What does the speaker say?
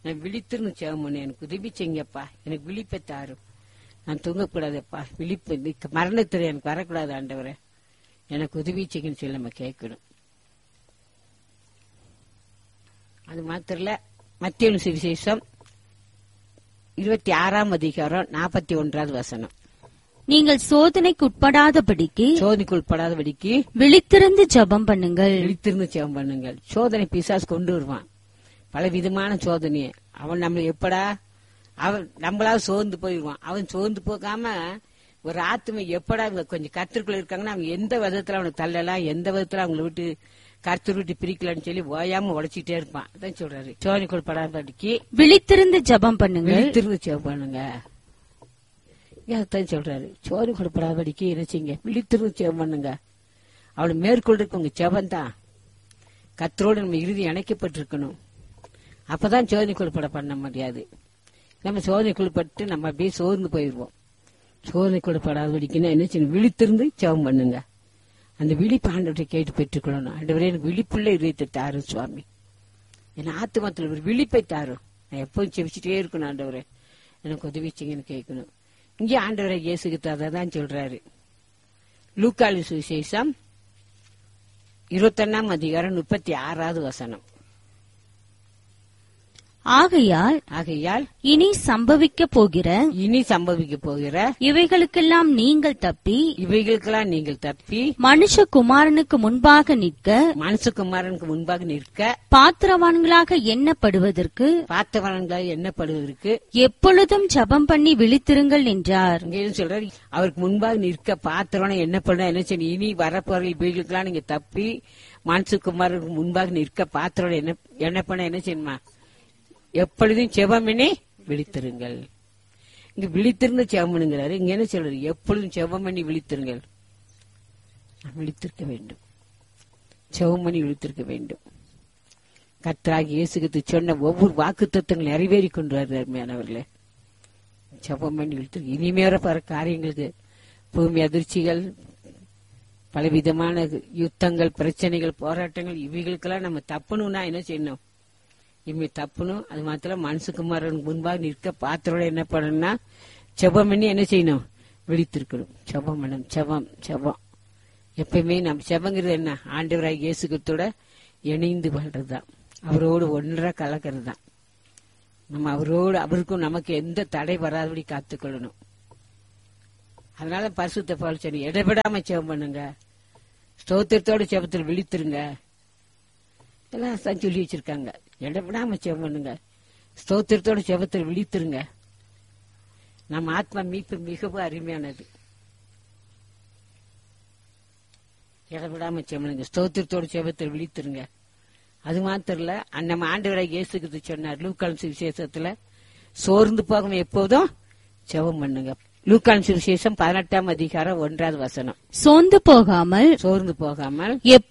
நான் விழித்திருந்து ஜெபம் பண்ண எனக்கு உதவி செய்யுங்கப்பா, எனக்கு விழிப்பை தாரும், நான் தூங்கக்கூடாதுப்பா, விழிப்பு மரணத்துல எனக்கு வரக்கூடாது ஆண்டவரே, எனக்கு உதவி செய்யுன்னு சொல்லி நம்ம கேட்கணும். அது மாத்திரல, மத்தேயு சுவிசேஷம் 26 அதிகாரம் 41 வசனம். நீங்கள் சோதனைக்கு உட்படாதபடிக்கு விழித்திருந்து ஜெபம் பண்ணுங்கள். விழித்திருந்து ஜெபம் பண்ணுங்கள். சோதனை பிசாசு கொண்டு வருவான், பல விதமான சோதனையை. அவன் நம்மள எப்படா அவன் நம்மளாவது சோர்ந்து போயிடுவான். அவன் சோர்ந்து போகாம ஒரு ஆத்மை எப்படா இவங்க கொஞ்சம் கர்த்தருக்குள்ள இருக்காங்கன்னா அவங்க எந்த விதத்துல அவனுக்கு தள்ளலாம், எந்த விதத்துல அவங்களை விட்டு கர்த்தர் விட்டு பிரிக்கலான்னு சொல்லி ஓயாம உடைச்சிட்டே இருப்பான். அதான் சொல்றாரு, சோதனைக்குள் படாதபடிக்கு விழித்திருந்து ஜெபம் பண்ணுங்க. விழித்திருந்து ஜெபம் பண்ணுங்க. அதான் சொல்றாரு, சோதனைக்குள் படாதபடிக்கு என்ன செய்யுங்க, விழித்திருந்து ஜெபம் பண்ணுங்க. அவளை மேற்கொள்றதுக்கு உங்க ஜெபம் தான். கர்த்தரோடு நம்ம இறுதி இணைக்கப்பட்டிருக்கணும். அப்பதான் சோதனைக்குள் பண்ண முடியாது. நம்ம சோதனைக்குள் பட்டு நம்ம அப்படியே சோர்ந்து போயிடுவோம். சோதனைக்குள் படாதபடிக்குன்னா என்ன செய்யணும், விழித்திருந்து ஜெபம் பண்ணுங்க. அந்த விழிப்பு ஆண்டவரை கேட்டு பெற்றுக்கொள்ளணும். ஆண்டவரே எனக்கு விழிப்புள்ள இதயத்தை தாரும் சுவாமி, என் ஆத்துமத்தில் ஒரு விழிப்பை தாரும், நான் எப்பவும் செவிச்சுட்டே இருக்கணும் ஆண்டவரே, எனக்கு உதவி செய்யுங்கன்னு கேட்கணும். இங்கே ஆண்டவரை இயேசுக்கு அதான் சொல்றாரு. லூக்காவின் சுவிசேஷம் 21 அதிகாரம் 36 வசனம். ஆகையால் இனி சம்பவிக்க போகிற இவைகளுக்கெல்லாம் நீங்கள் தப்பி மனுஷகுமாரனுக்கு முன்பாக நிற்க பாத்திரவான்களாக எண்ணப்படுவதற்கு எப்பொழுதும் ஜெபம் பண்ணி விழித்திருங்கள் என்றார். சொல்றாரு, அவருக்கு முன்பாக நிற்க பாத்திரவான எண்ணப்படும். என்ன செய்யணும், இனி வரப்போற இவைகளுக்கெல்லாம் நீங்க தப்பி மனுஷகுமாரனுக்கு முன்பாக நிற்க பாத்திரவான எண்ணப்பட என்ன செய்யணுமா, எப்பொழுதும் ஜெபம் பண்ணி விழித்திருங்கள். இங்க விழித்திருந்து ஜெபம் பண்ணுங்கிறாரு. இங்க என்ன சொல்றாரு, எப்பொழுதும் ஜெபம் பண்ணி விழித்திருங்கள். விழித்திருக்க வேண்டும், ஜெபம் பண்ணி விழித்திருக்க வேண்டும். கர்த்தராகிய இயேசு கிறிஸ்து சொன்ன ஒவ்வொரு வாக்குத்தத்தங்கள் நிறைவேறி கொண்டு வருவார்களே. ஜெபம் பண்ணி விழித்திருக்கு. இனிமேற பல காரியங்களுக்கு பூமி அதிர்ச்சிகள், பலவிதமான யுத்தங்கள், பிரச்சனைகள், போராட்டங்கள், இவைகளுக்கெல்லாம் நம்ம தப்பணும்னா என்ன செய்யணும், இனிமே தப்புணும். அது மாத்திரம் மனுஷகுமாரனுக்கு முன்பாக நிற்க பாத்திரோட என்ன பண்ணணும்னா ஜெபம் பண்ணி என்ன செய்யணும், விழித்திருக்கணும். ஜெபம் பண்ணணும். ஜெபம் எப்பயுமே நம்ம ஜெபங்கிறது என்ன, ஆண்டவராகிய இயேசு கிறிஸ்துவோட இணைந்து வாழ்றதுதான், அவரோடு ஒன்றா கலக்கிறது தான். நம்ம அவருக்கும் நமக்கு எந்த தடை வராதபடி காத்துக்கொள்ளணும். அதனால பரிசுத்த பவுல் சொன்னார், இடைவிடாம ஜெபம் பண்ணுங்க, ஸ்தோத்திரத்தோட ஜெபத்தில் விழித்திருங்க. எல்லாம் சொல்லி வச்சிருக்காங்க. இடைவிடாம ஜெபம் பண்ணுங்க, ஸ்தோத்திரத்தோட ஜெபத்தில் விழித்திருங்க. நம்ம ஆத்மா மீட்பு மிகவும் அருமையானது. இடைவிடாம ஜெபம் பண்ணுங்க, ஸ்தோத்திரத்தோட ஜெபத்தில் விழித்திருங்க. அது மாத்திரம் இல்ல, நம்ம ஆண்டவராகிய இயேசு கிறிஸ்து சொன்னார் லூக்காவின் சுவிசேஷத்துல, சோர்ந்து போகாம எப்போதும் ஜெபம் பண்ணுங்க. லூக்காவின் சுவிசேஷம் 18 அதிகாரம் 1 வசனம். சோர்ந்து போகாமல்